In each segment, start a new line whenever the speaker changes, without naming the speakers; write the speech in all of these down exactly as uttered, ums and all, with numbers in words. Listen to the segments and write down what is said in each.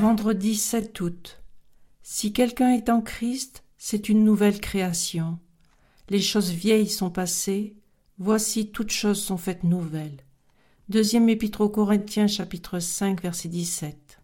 Vendredi sept août. Si quelqu'un est en Christ, c'est une nouvelle création. Les choses vieilles sont passées, voici toutes choses sont faites nouvelles. Deuxième épître aux Corinthiens, chapitre cinq, verset dix-sept.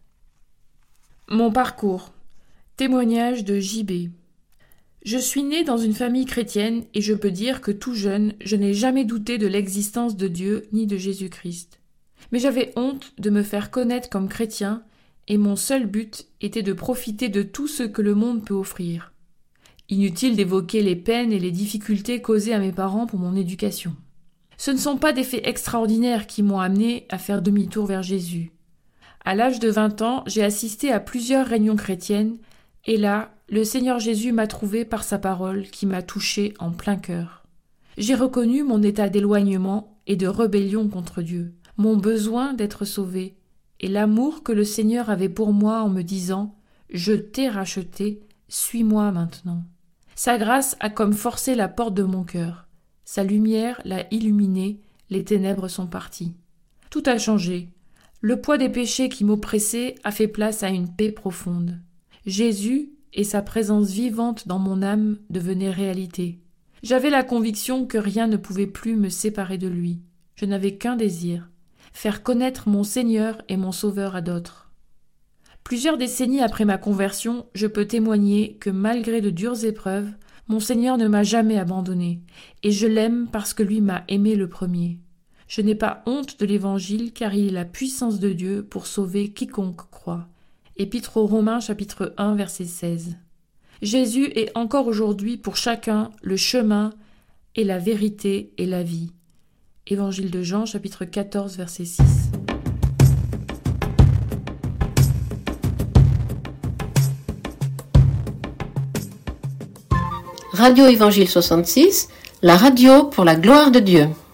Mon parcours. Témoignage de J B. Je suis né dans une famille chrétienne et je peux dire que tout jeune, je n'ai jamais douté de l'existence de Dieu ni de Jésus-Christ. Mais j'avais honte de me faire connaître comme chrétien et mon seul but était de profiter de tout ce que le monde peut offrir. Inutile d'évoquer les peines et les difficultés causées à mes parents pour mon éducation. Ce ne sont pas des faits extraordinaires qui m'ont amené à faire demi-tour vers Jésus. À l'âge de vingt ans, j'ai assisté à plusieurs réunions chrétiennes et là, le Seigneur Jésus m'a trouvé par sa parole qui m'a touché en plein cœur. J'ai reconnu mon état d'éloignement et de rébellion contre Dieu, mon besoin d'être sauvé et l'amour que le Seigneur avait pour moi en me disant « Je t'ai racheté, suis-moi maintenant ». Sa grâce a comme forcé la porte de mon cœur. Sa lumière l'a illuminé, les ténèbres sont parties. Tout a changé. Le poids des péchés qui m'oppressaient a fait place à une paix profonde. Jésus et sa présence vivante dans mon âme devenaient réalité. J'avais la conviction que rien ne pouvait plus me séparer de lui. Je n'avais qu'un désir, faire connaître mon Seigneur et mon Sauveur à d'autres. Plusieurs décennies après ma conversion, je peux témoigner que malgré de dures épreuves, mon Seigneur ne m'a jamais abandonné, et je l'aime parce que lui m'a aimé le premier. Je n'ai pas honte de l'Évangile car il est la puissance de Dieu pour sauver quiconque croit. Épître aux Romains chapitre un verset seize. Jésus est encore aujourd'hui pour chacun le chemin et la vérité et la vie. Évangile de Jean chapitre quatorze verset six.
Radio Évangile soixante-six, la radio pour la gloire de Dieu.